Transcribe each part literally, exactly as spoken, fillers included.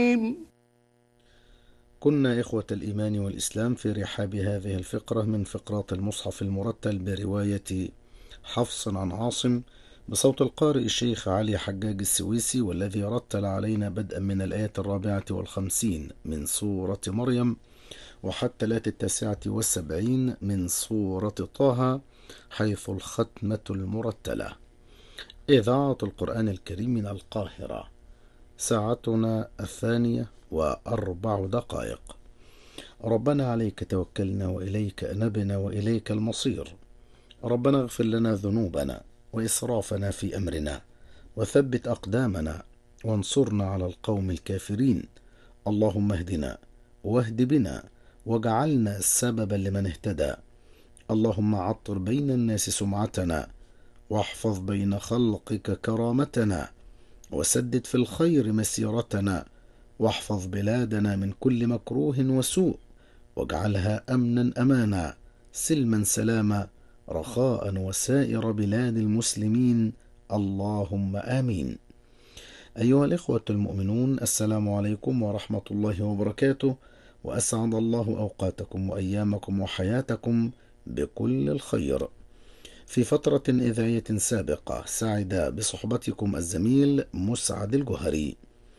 كنا إخوة الإيمان والإسلام في رحاب هذه الفقرة من فقرات المصحف المرتل برواية حفص عن عاصم بصوت القارئ الشيخ علي حجاج السويسي، والذي رتل علينا بدءا من الآية الرابعة والخمسين من سورة مريم وحتى الآية التاسعة والسبعين من سورة طه، حيث الختمة المرتلة. إذاعة القرآن الكريم من القاهرة. ساعتنا الثانية وأربع دقائق. ربنا عليك توكلنا وإليك أنبنا وإليك المصير. ربنا اغفر لنا ذنوبنا وإسرافنا في أمرنا وثبت أقدامنا وانصرنا على القوم الكافرين. اللهم اهدنا واهد بنا واجعلنا سببا لمن اهتدى. اللهم عطر بين الناس سمعتنا واحفظ بين خلقك كرامتنا وسدد في الخير مسيرتنا واحفظ بلادنا من كل مكروه وسوء واجعلها أمنا أمانا سلما سلاما رخاء وسائر بلاد المسلمين. اللهم آمين. أيها الإخوة المؤمنون، السلام عليكم ورحمة الله وبركاته، وأسعد الله أوقاتكم وأيامكم وحياتكم بكل الخير. في فترة إذاعية سابقة سعد بصحبتكم الزميل مسعد الجهري.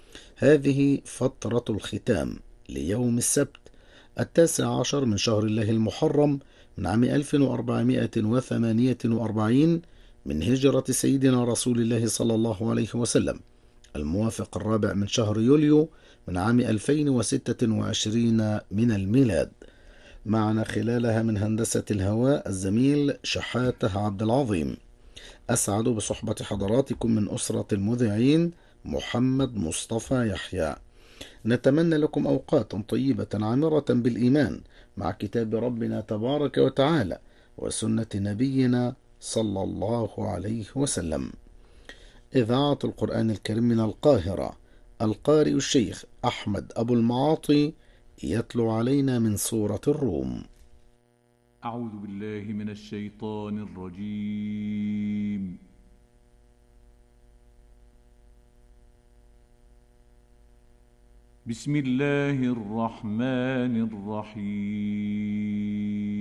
هذه فترة الختام ليوم السبت التاسع عشر من شهر الله المحرم من عام ألف وأربعمائة وثمانية وأربعين من هجرة سيدنا رسول الله صلى الله عليه وسلم، الموافق الرابع من شهر يوليو من عام ألفين وستة وعشرين من الميلاد. معنا خلالها من هندسة الهواء الزميل شحاته عبد العظيم. أسعد بصحبة حضراتكم من أسرة المذيعين محمد مصطفى يحيى. نتمنى لكم أوقات طيبة عامرة بالإيمان مع كتاب ربنا تبارك وتعالى وسنة نبينا صلى الله عليه وسلم. إذاعة القرآن الكريم من القاهرة. القارئ الشيخ أحمد أبو المعاطي يتلو علينا من سورة الروم. أعوذ بالله من الشيطان الرجيم. بسم الله الرحمن الرحيم.